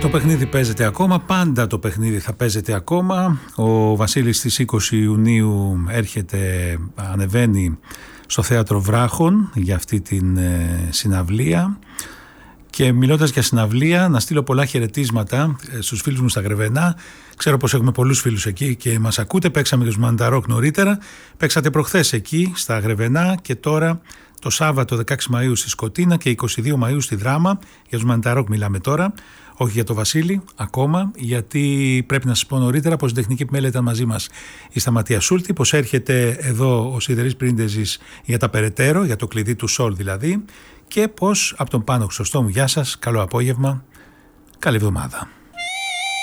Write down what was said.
Το παιχνίδι παίζεται ακόμα, πάντα το παιχνίδι θα παίζεται ακόμα. Ο Βασίλης στις 20 Ιουνίου ανεβαίνει στο Θέατρο Βράχων για αυτή την συναυλία. Και μιλώντας για συναυλία, να στείλω πολλά χαιρετίσματα στους φίλους μου στα Γρεβενά. Ξέρω πως έχουμε πολλούς φίλους εκεί και μας ακούτε. Παίξαμε και τους Μανταρόκ νωρίτερα. Παίξατε προχθές εκεί στα Γρεβενά και τώρα το Σάββατο 16 Μαΐου στη Σκοτίνα και 22 Μαΐου στη Δράμα. Για τους Μανταρόκ μιλάμε τώρα. Όχι για το Βασίλη ακόμα, γιατί πρέπει να σας πω νωρίτερα πως η τεχνική επιμέλεια ήταν μαζί μας η Σταματία Σούλτη, πως έρχεται εδώ ο Σιδερής Πρίντεζης για τα περαιτέρω, για το κλειδί του Σολ δηλαδή, και πως από τον Πάνο Χρυσοστόμου, γεια σας, καλό απόγευμα, καλή εβδομάδα.